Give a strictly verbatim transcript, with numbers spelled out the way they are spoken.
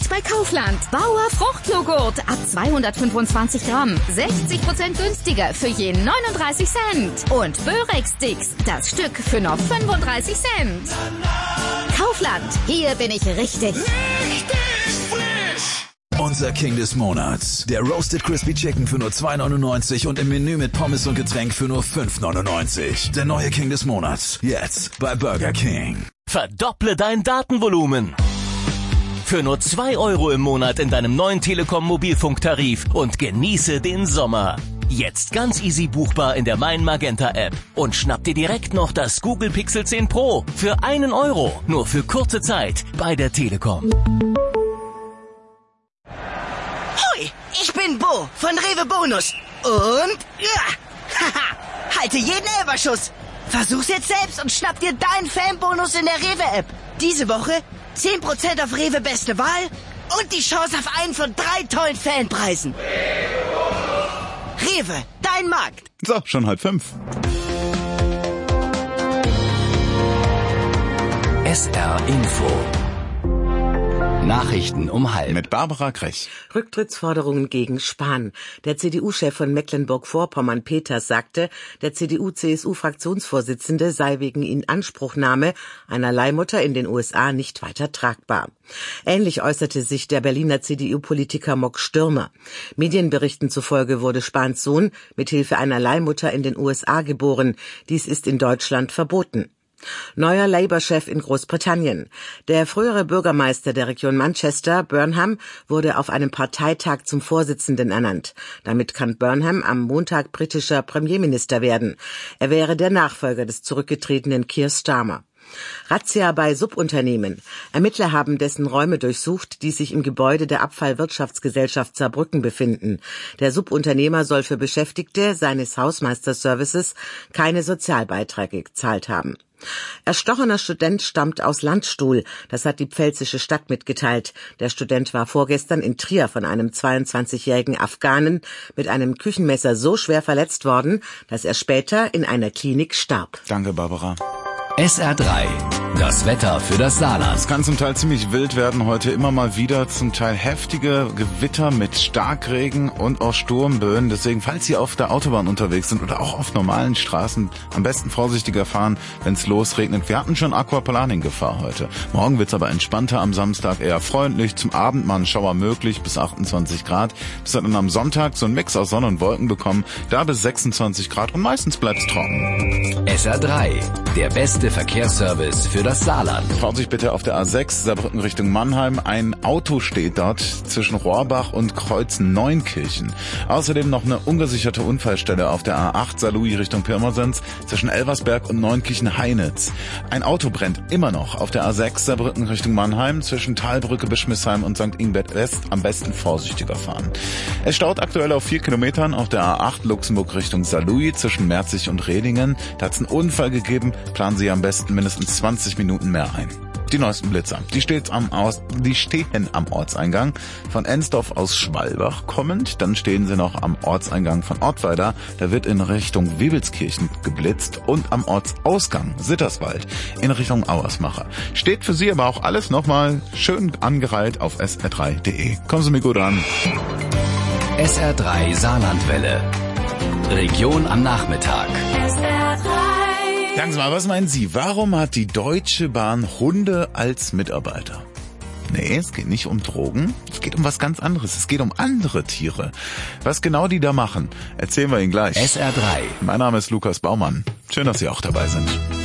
Jetzt bei Kaufland. Bauer Fruchtjoghurt ab zweihundertfünfundzwanzig Gramm. sechzig Prozent günstiger für je neununddreißig Cent. Und Börex-Sticks, das Stück für nur fünfunddreißig Cent. Kaufland, hier bin ich richtig. Richtig frisch! Unser King des Monats. Der Roasted Crispy Chicken für nur zwei neunundneunzig und im Menü mit Pommes und Getränk für nur fünf neunundneunzig. Der neue King des Monats. Jetzt bei Burger King. Verdopple dein Datenvolumen. Für nur zwei Euro im Monat in deinem neuen Telekom Mobilfunktarif und genieße den Sommer. Jetzt ganz easy buchbar in der Mein Magenta App. Und schnapp dir direkt noch das Google Pixel zehn Pro für einen Euro. Nur für kurze Zeit bei der Telekom. Hoi, ich bin Bo von Rewe Bonus. Und ja, haha, halte jeden Elferschuss. Versuch's jetzt selbst und schnapp dir deinen Fanbonus in der Rewe-App. Diese Woche zehn Prozent auf Rewe Beste Wahl und die Chance auf einen von drei tollen Fanpreisen. Rewe, dein Markt. So, schon halb fünf. S R Info. Nachrichten um halb. Mit Barbara Krech. Rücktrittsforderungen gegen Spahn. Der C D U-Chef von Mecklenburg-Vorpommern, Peters, sagte, der C D U-C S U-Fraktionsvorsitzende sei wegen Inanspruchnahme einer Leihmutter in den U S A nicht weiter tragbar. Ähnlich äußerte sich der Berliner C D U-Politiker Mock Stürmer. Medienberichten zufolge wurde Spahns Sohn mithilfe einer Leihmutter in den U S A geboren. Dies ist in Deutschland verboten. Neuer Labour-Chef in Großbritannien. Der frühere Bürgermeister der Region Manchester, Burnham, wurde auf einem Parteitag zum Vorsitzenden ernannt. Damit kann Burnham am Montag britischer Premierminister werden. Er wäre der Nachfolger des zurückgetretenen Keir Starmer. Razzia bei Subunternehmen. Ermittler haben dessen Räume durchsucht, die sich im Gebäude der Abfallwirtschaftsgesellschaft Saarbrücken befinden. Der Subunternehmer soll für Beschäftigte seines Hausmeister-Services keine Sozialbeiträge gezahlt haben. Erstochener Student stammt aus Landstuhl, das hat die pfälzische Stadt mitgeteilt. Der Student war vorgestern in Trier von einem zweiundzwanzigjährigen Afghanen mit einem Küchenmesser so schwer verletzt worden, dass er später in einer Klinik starb. Danke, Barbara. S R drei. Das Wetter für das Saarland. Es kann zum Teil ziemlich wild werden heute, immer mal wieder zum Teil heftige Gewitter mit Starkregen und auch Sturmböen. Deswegen, falls Sie auf der Autobahn unterwegs sind oder auch auf normalen Straßen, am besten vorsichtiger fahren, wenn es losregnet. Wir hatten schon Aquaplaning-Gefahr heute. Morgen wird's aber entspannter, am Samstag eher freundlich. Zum Abend mal ein Schauer möglich bis achtundzwanzig Grad. Bis dann am Sonntag so ein Mix aus Sonne und Wolken bekommen, da bis sechsundzwanzig Grad und meistens bleibt's trocken. S R drei. Der beste Verkehrsservice für das Saarland. Fahren Sie sich bitte auf der A sechs, Saarbrücken Richtung Mannheim. Ein Auto steht dort zwischen Rohrbach und Kreuz Neunkirchen. Außerdem noch eine ungesicherte Unfallstelle auf der A acht, Saarlouis Richtung Pirmasens, zwischen Elversberg und Neunkirchen-Heinitz. Ein Auto brennt immer noch auf der A sechs, Saarbrücken Richtung Mannheim, zwischen Talbrücke, Bischmisheim und Sankt Ingbert West. Am besten vorsichtiger fahren. Es staut aktuell auf vier Kilometern auf der A acht, Luxemburg Richtung Saarlouis, zwischen Merzig und Redingen. Da hat es einen Unfall gegeben. Planen Sie am besten mindestens zwanzig Minuten mehr ein. Die neuesten Blitzer, die, steht's am Aus, die stehen am Ortseingang von Ensdorf aus Schwalbach kommend. Dann stehen sie noch am Ortseingang von Ortweiler. Da wird in Richtung Webelskirchen geblitzt. Und am Ortsausgang Sitterswald in Richtung Auersmacher. Steht für Sie aber auch alles nochmal schön angereiht auf S R drei Punkt de. Kommen Sie mir gut ran. S R drei Saarlandwelle. Region am Nachmittag. S R drei. Sagen Sie mal, was meinen Sie? Warum hat die Deutsche Bahn Hunde als Mitarbeiter? Nee, es geht nicht um Drogen. Es geht um was ganz anderes. Es geht um andere Tiere. Was genau die da machen, erzählen wir Ihnen gleich. S R drei. Mein Name ist Lukas Baumann. Schön, dass Sie auch dabei sind.